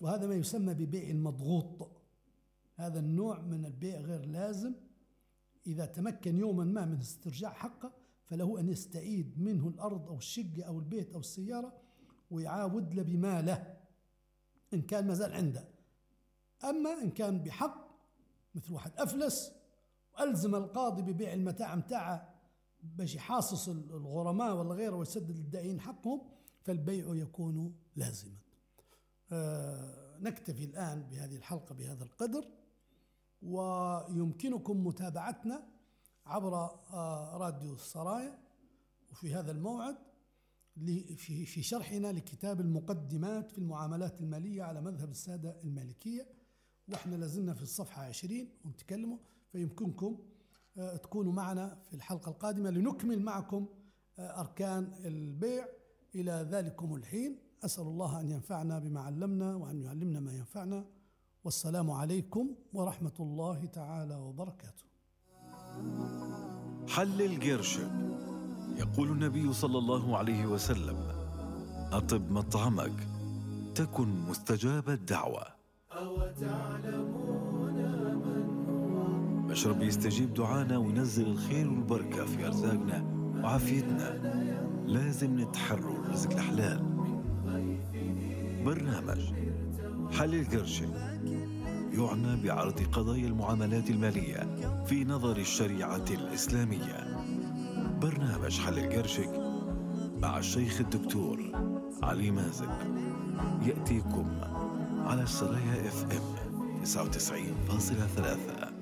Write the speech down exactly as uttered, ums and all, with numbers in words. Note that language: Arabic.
وهذا ما يسمى ببيع المضغوط. هذا النوع من البيع غير لازم. إذا تمكن يوما ما من استرجاع حقه فله أن يستعيد منه الأرض أو الشقة أو البيت أو السيارة ويعاود له بماله إن كان مازال عنده. أما إن كان بحق مثل واحد أفلس وألزم القاضي ببيع المتاع متاعه باش يحاصص الغرماء ولا غيره ويسدد للدائين حقهم، فالبيع يكون لازما. آه نكتفي الآن بهذه الحلقة بهذا القدر، ويمكنكم متابعتنا عبر آه راديو السرايا وفي هذا الموعد في في شرحنا لكتاب المقدمات في المعاملات المالية على مذهب السادة المالكية، وإحنا لازلنا في الصفحة عشرين ونتكلموا، فيمكنكم آه تكونوا معنا في الحلقة القادمة لنكمل معكم آه أركان البيع. إلى ذلكم الحين أسأل الله أن ينفعنا بما علمنا وأن يعلمنا ما ينفعنا، والسلام عليكم ورحمة الله تعالى وبركاته. حلل قرشك. يقول النبي صلى الله عليه وسلم: أطب مطعمك تكن مستجاب الدعوة. مشرب يستجيب دعانا وينزل الخير والبركة في أرزاقنا وعافيتنا. لازم نتحرر الرزق الحلال. برنامج حلل قرشك يعنى بعرض قضايا المعاملات المالية في نظر الشريعة الإسلامية. برنامج حلل قرشك مع الشيخ الدكتور علي مازن يأتيكم على السرايا اف ام تسعة وتسعين فاصلة ثلاثة.